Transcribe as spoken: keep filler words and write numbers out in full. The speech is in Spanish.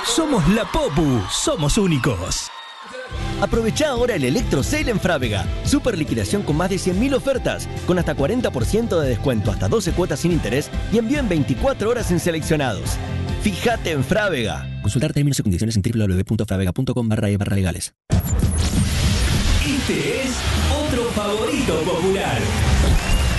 Somos la Popu, somos únicos. Aprovechá ahora el Electro Sale en Frávega. Super liquidación con más de cien mil ofertas, con hasta cuarenta por ciento de descuento, hasta doce cuotas sin interés y envío en veinticuatro horas en seleccionados. Fíjate en Frávega. Consultar términos y condiciones en doble u doble u doble u punto fravega punto com barra e barra legales. Este es otro favorito popular.